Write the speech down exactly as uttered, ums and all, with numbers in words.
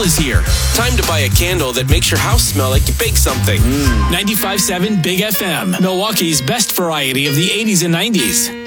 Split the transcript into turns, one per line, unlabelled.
fall is here. Time to buy a candle that makes your house smell like you baked something.
ninety-five point seven Big F M, Milwaukee's best variety of the eighties and nineties.